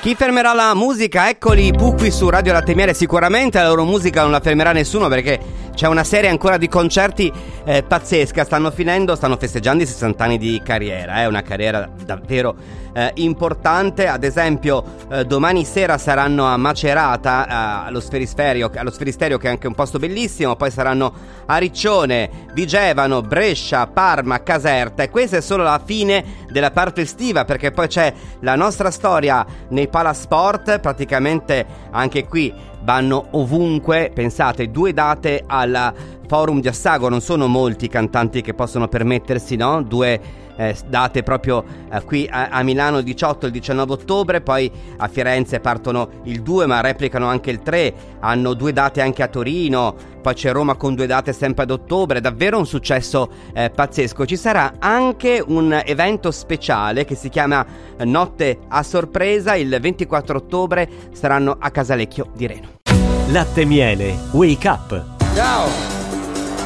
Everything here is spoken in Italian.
Chi fermerà la musica? Eccoli i Pooh su Radio Latte Miele. Sicuramente la loro musica non la fermerà nessuno, perché c'è una serie ancora di concerti pazzesca. Stanno festeggiando i 60 anni di carriera. È una carriera davvero importante. Ad esempio domani sera saranno a Macerata, allo Sferisterio, che è anche un posto bellissimo. Poi saranno a Riccione, Vigevano, Brescia, Parma, Caserta. E questa è solo la fine della parte estiva, perché poi c'è la nostra storia nei Palasport. Praticamente anche qui vanno ovunque. Pensate, 2 date al Forum di Assago. Non sono molti i cantanti che possono permettersi, no? 2 date proprio qui a Milano il 18 e il 19 ottobre. Poi a Firenze partono il 2 ma replicano anche il 3. Hanno 2 date anche a Torino. Poi c'è Roma con 2 date sempre ad ottobre. Davvero un successo pazzesco. Ci sarà anche un evento speciale che si chiama Notte a Sorpresa. Il 24 ottobre saranno a Casalecchio di Reno. Latte Miele, Wake Up. Ciao!